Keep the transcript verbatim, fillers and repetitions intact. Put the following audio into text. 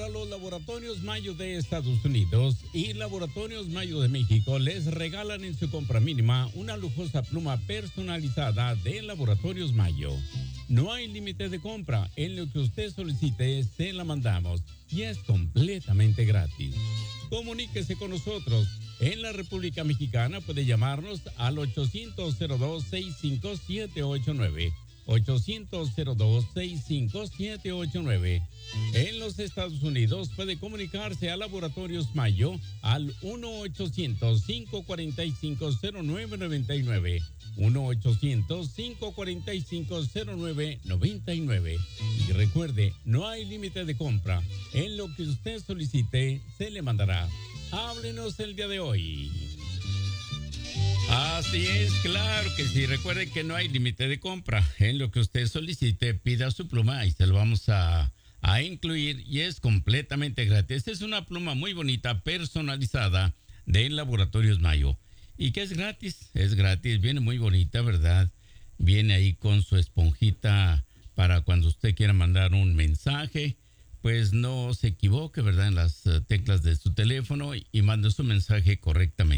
Para los Laboratorios Mayo de Estados Unidos y Laboratorios Mayo de México les regalan en su compra mínima una lujosa pluma personalizada de Laboratorios Mayo. No hay límite de compra, en lo que usted solicite se la mandamos y es completamente gratis. Comuníquese con nosotros. En la República Mexicana puede llamarnos al ochocientos cero dos, sesenta y cinco, setecientos ochenta y nueve. ochocientos cero dos, sesenta y cinco, setecientos ochenta y nueve. En los Estados Unidos puede comunicarse a Laboratorios Mayo al uno ochocientos, cinco cuatro cinco, cero nueve nueve nueve. uno ochocientos, cinco cuatro cinco, cero nueve nueve nueve. Y recuerde, no hay límite de compra. En lo que usted solicite, se le mandará. Háblenos el día de hoy. Así es, claro que sí. Recuerde que no hay límite de compra. En lo que usted solicite, pida su pluma y se lo vamos a, a incluir y es completamente gratis. Esta es una pluma muy bonita, personalizada de Laboratorios Mayo. ¿Y qué es gratis? Es gratis, viene muy bonita, ¿verdad? Viene ahí con su esponjita para cuando usted quiera mandar un mensaje, pues no se equivoque, ¿verdad? En las teclas de su teléfono y mande su mensaje correctamente.